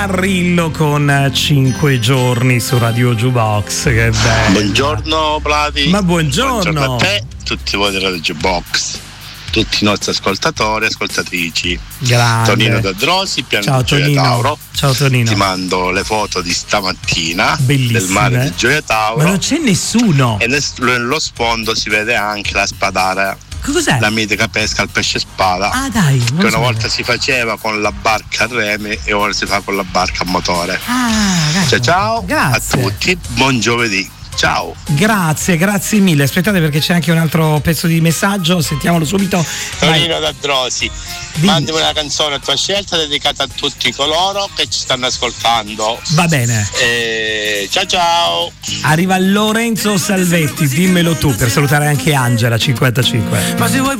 Rillo con 5 giorni su Radio Jukebox. Che bello. Buongiorno Plati. Ma buongiorno a te, tutti voi della Radio Jukebox, tutti i nostri ascoltatori e ascoltatrici. Grande. Tonino da Drosi, piano Ciao di Gioia Tonino. Tauro. Ciao Tonino. Ti mando le foto di stamattina. Bellissime. Del mare di Gioia Tauro. Ma non c'è nessuno. E nello sfondo si vede anche la spadara. Cos'è? La mitica pesca al pesce spada. Ah dai, che una volta si faceva con la barca a remi e ora si fa con la barca a motore. Ciao Grazie. a tutti, buon giovedì. Ciao. Grazie mille. Aspettate perché c'è anche un altro pezzo di messaggio, sentiamolo subito. Tonino da Drosi, mandami una canzone a tua scelta dedicata a tutti coloro che ci stanno ascoltando. Va bene. Ciao. Arriva Lorenzo Salvetti, dimmelo tu, per salutare anche Angela 55. Ma se vuoi